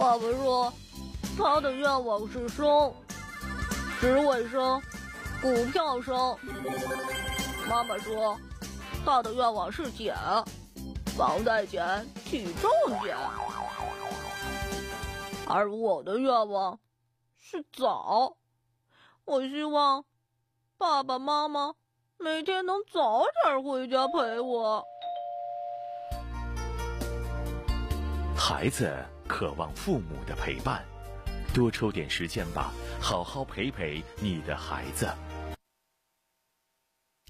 爸爸说他的愿望是生，职位升，股票升。妈妈说他的愿望是减，房贷减，体重减。而我的愿望是早，我希望爸爸妈妈每天能早点回家陪我。 孩子渴望父母的陪伴，多抽点时间吧，好好陪陪你的孩子。